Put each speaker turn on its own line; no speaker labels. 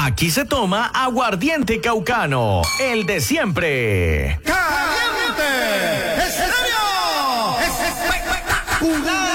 Aquí se toma aguardiente caucano, el de siempre.
¡Caliente! ¡Escenario! ¡Espectacular!